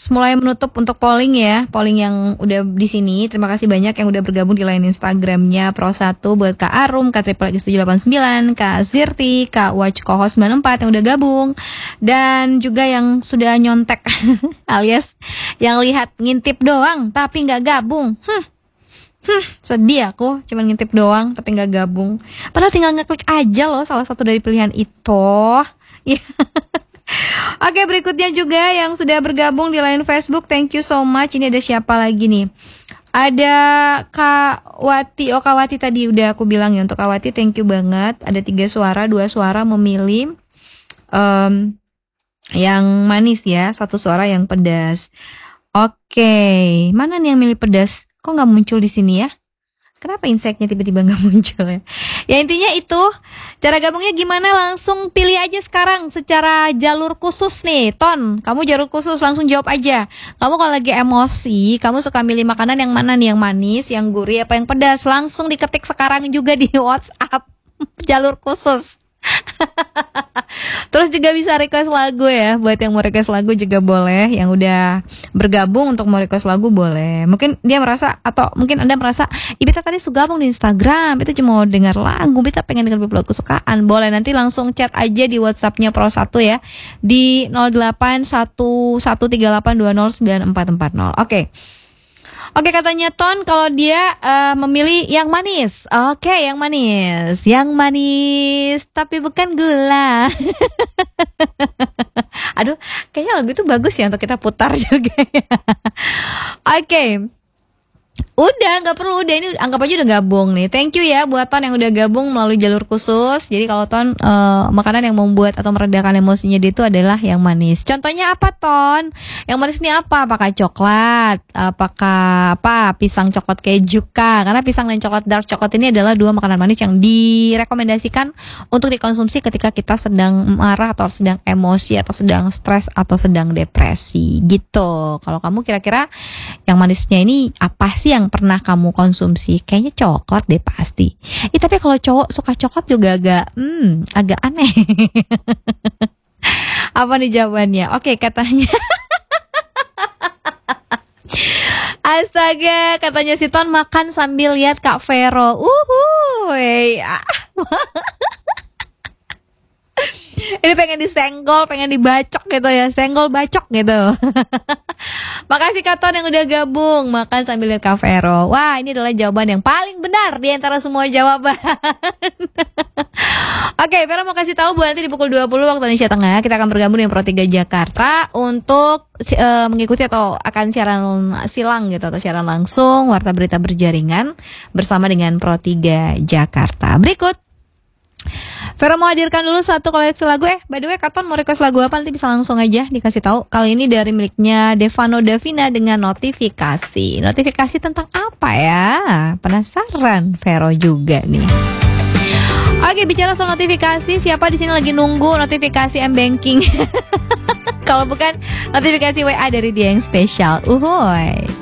mulai menutup untuk polling ya. Polling yang udah di sini. Terima kasih banyak yang udah bergabung di line Instagramnya Pro1 buat Kak Arum, Kak Triple X 789, Kak Zirti, Kak Watch Kohos 94 yang udah gabung. Dan juga yang sudah nyontek alias yang lihat ngintip doang tapi nggak gabung. Sedih aku, cuman ngintip doang tapi nggak gabung. Padahal tinggal ngeklik aja loh salah satu dari pilihan itu. Ya. Oke, berikutnya juga yang sudah bergabung di line Facebook, thank you so much. Ini ada siapa lagi nih? Ada Kak Wati. Oh, Kak Wati tadi udah aku bilang ya. Untuk Kak Wati thank you banget. Ada 3 suara, 2 suara memilih yang manis ya, 1 suara yang pedas. Oke, mana nih yang milih pedas? Kok nggak muncul di sini ya? Kenapa inseknya tiba-tiba nggak muncul ya? Ya intinya itu, cara gabungnya gimana? Langsung pilih aja sekarang secara jalur khusus nih. Ton, kamu jalur khusus langsung jawab aja. Kamu kalau lagi emosi, kamu suka milih makanan yang mana nih? Yang manis, yang gurih, apa yang pedas? Langsung diketik sekarang juga di WhatsApp jalur khusus. Terus juga bisa request lagu ya. Buat yang mau request lagu juga boleh. Yang udah bergabung untuk mau request lagu boleh. Mungkin dia merasa, atau mungkin Anda merasa, Bita tadi suka gabung di Instagram, Bita cuma mau denger lagu, Bita pengen denger lagu kesukaan. Boleh, nanti langsung chat aja di WhatsAppnya Pro1 ya, di 081138209440. Oke, katanya Ton kalau dia memilih yang manis. Oke, yang manis. Yang manis tapi bukan gula. Aduh, kayaknya lagu itu bagus ya untuk kita putar juga ya. Oke. Udah, gak perlu, udah, ini anggap aja udah gabung nih. Thank you ya buat Ton yang udah gabung melalui jalur khusus. Jadi kalau Ton makanan yang membuat atau meredakan emosinya dia itu adalah yang manis. Contohnya apa, Ton? Yang manis ini apa? Apakah coklat? Apakah pisang coklat keju kah? Karena pisang dan coklat dark coklat ini adalah 2 makanan manis yang direkomendasikan untuk dikonsumsi ketika kita sedang marah atau sedang emosi atau sedang stres atau sedang depresi gitu. Kalau kamu kira-kira yang manisnya ini apa sih yang pernah kamu konsumsi? Kayaknya coklat deh pasti. Tapi kalau cowok suka coklat juga agak aneh. Apa nih jawabannya? Oke, katanya astaga, katanya si Ton makan sambil lihat Kak Vero. Ini pengen disenggol, pengen dibacok gitu ya. Senggol bacok gitu. Makasih Kak Ton yang udah gabung. Makan sambil lihat Kak Vero. Wah, ini adalah jawaban yang paling benar di antara semua jawaban. Oke, Vero mau kasih tahu buat nanti di pukul 20 waktu Indonesia Tengah kita akan bergabung dengan Pro 3 Jakarta untuk mengikuti atau akan siaran silang gitu atau siaran langsung Warta Berita Berjaringan bersama dengan Pro 3 Jakarta. Berikut Vero mau hadirkan dulu satu koleksi lagu. By the way, Katon mau request lagu apa? Nanti bisa langsung aja dikasih tahu. Kali ini dari miliknya Devano Davina dengan Notifikasi. Notifikasi tentang apa ya? Penasaran Vero juga nih. Oke, bicara soal notifikasi, siapa di sini lagi nunggu notifikasi M-Banking? Kalau bukan notifikasi WA dari dia yang spesial. Uhuy.